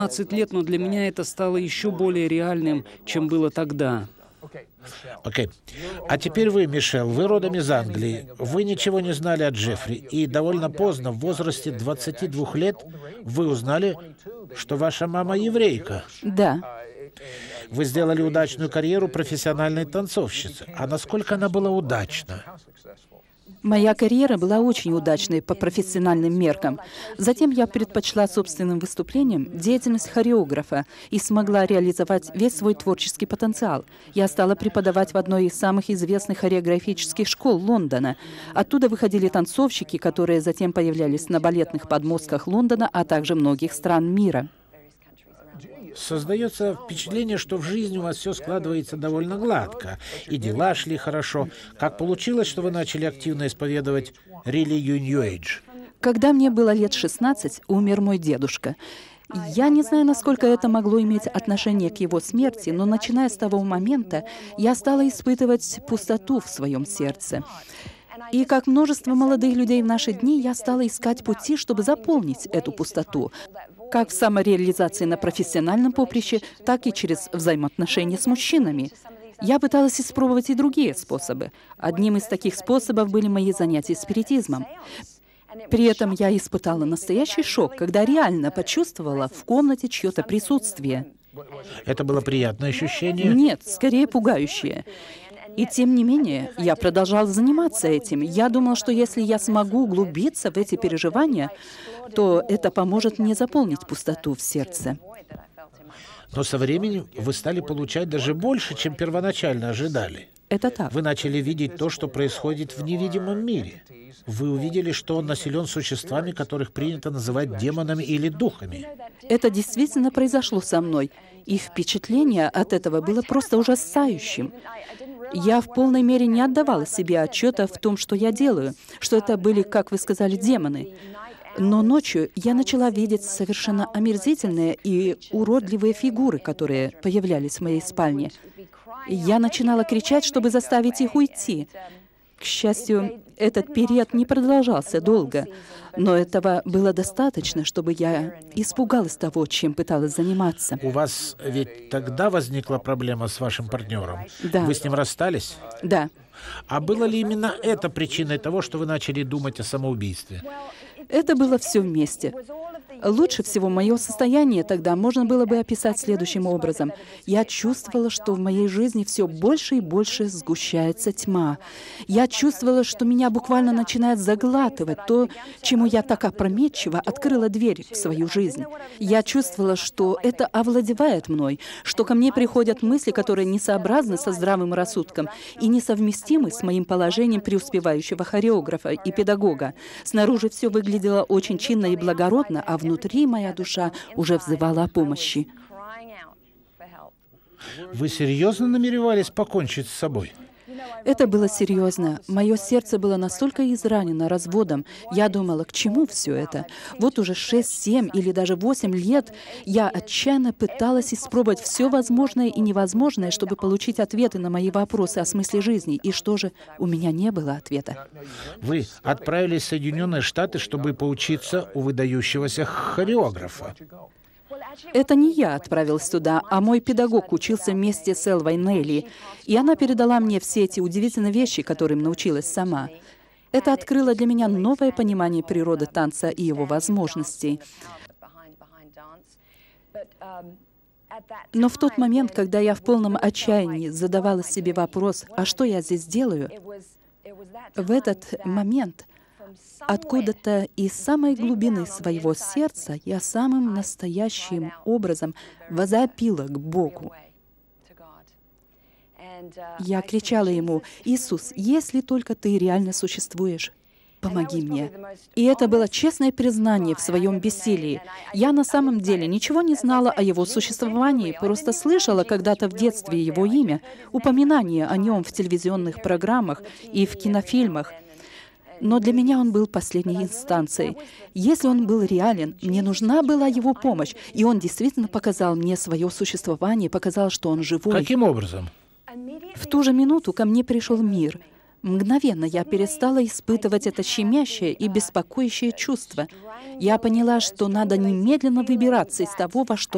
15 лет, но для меня это стало еще более реальным, чем было тогда. Окей. А теперь вы, Мишель, вы родом из Англии. Вы ничего не знали о Джеффри. И довольно поздно, в возрасте 22 лет, вы узнали, что ваша мама еврейка. Да. Вы сделали удачную карьеру профессиональной танцовщицы. А насколько она была удачна? Моя карьера была очень удачной по профессиональным меркам. Затем я предпочла собственным выступлениям деятельность хореографа и смогла реализовать весь свой творческий потенциал. Я стала преподавать в одной из самых известных хореографических школ Лондона. Оттуда выходили танцовщики, которые затем появлялись на балетных подмостках Лондона, а также многих стран мира. Создается впечатление, что в жизни у вас все складывается довольно гладко, и дела шли хорошо. Как получилось, что вы начали активно исповедовать религию New Age? Когда мне было лет 16, умер мой дедушка. Я не знаю, насколько это могло иметь отношение к его смерти, но начиная с того момента я стала испытывать пустоту в своем сердце. И как множество молодых людей в наши дни, я стала искать пути, чтобы заполнить эту пустоту, как в самореализации на профессиональном поприще, так и через взаимоотношения с мужчинами. Я пыталась испробовать и другие способы. Одним из таких способов были мои занятия спиритизмом. При этом я испытала настоящий шок, когда реально почувствовала в комнате чье-то присутствие. Это было приятное ощущение? Нет, скорее пугающее. И тем не менее, я продолжала заниматься этим. Я думала, что если я смогу углубиться в эти переживания, то это поможет мне заполнить пустоту в сердце. Но со временем вы стали получать даже больше, чем первоначально ожидали. Это так. Вы начали видеть то, что происходит в невидимом мире. Вы увидели, что он населен существами, которых принято называть демонами или духами. Это действительно произошло со мной. И впечатление от этого было просто ужасающим. Я в полной мере не отдавала себе отчета в том, что я делаю, что это были, как вы сказали, демоны. Но ночью я начала видеть совершенно омерзительные и уродливые фигуры, которые появлялись в моей спальне. Я начинала кричать, чтобы заставить их уйти. К счастью, этот период не продолжался долго, но этого было достаточно, чтобы я испугалась того, чем пыталась заниматься. У вас ведь тогда возникла проблема с вашим партнером? Да. Вы с ним расстались? Да. А было ли именно это причиной того, что вы начали думать о самоубийстве? Это было все вместе. Лучше всего мое состояние тогда можно было бы описать следующим образом. Я чувствовала, что в моей жизни все больше и больше сгущается тьма. Я чувствовала, что меня буквально начинает заглатывать то, чему я так опрометчиво открыла дверь в свою жизнь. Я чувствовала, что это овладевает мной, что ко мне приходят мысли, которые несообразны со здравым рассудком и несовместимы с моим положением преуспевающего хореографа и педагога. Снаружи все выглядело очень чинно и благородно, а внутри моя душа уже взывала о помощи. Вы серьезно намеревались покончить с собой? Это было серьезно. Мое сердце было настолько изранено разводом. Я думала, к чему все это? Вот уже 6, 7 или даже 8 лет я отчаянно пыталась испробовать все возможное и невозможное, чтобы получить ответы на мои вопросы о смысле жизни. И что же? У меня не было ответа. Вы отправились в Соединенные Штаты, чтобы поучиться у выдающегося хореографа. Это не я отправилась туда, а мой педагог учился вместе с Элвой Нелли, и она передала мне все эти удивительные вещи, которым научилась сама. Это открыло для меня новое понимание природы танца и его возможностей. Но в тот момент, когда я в полном отчаянии задавала себе вопрос, а что я здесь делаю, в этот момент откуда-то из самой глубины своего сердца я самым настоящим образом возопила к Богу. Я кричала Ему: «Иисус, если только Ты реально существуешь, помоги мне». И это было честное признание в своем бессилии. Я на самом деле ничего не знала о Его существовании, просто слышала когда-то в детстве Его имя, упоминания о Нем в телевизионных программах и в кинофильмах. Но для меня Он был последней инстанцией. Если Он был реален, мне нужна была Его помощь, и Он действительно показал мне свое существование, показал, что Он живой. Каким образом? В ту же минуту ко мне пришел мир. Мгновенно я перестала испытывать это щемящее и беспокоящее чувство. Я поняла, что надо немедленно выбираться из того, во что